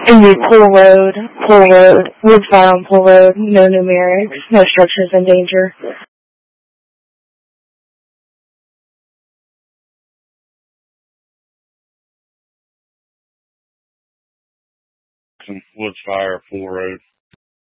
Indeed, Pool Road, Woodfire on Pool Road, no numerics, no structures in danger. Woods Fire, Pool Road.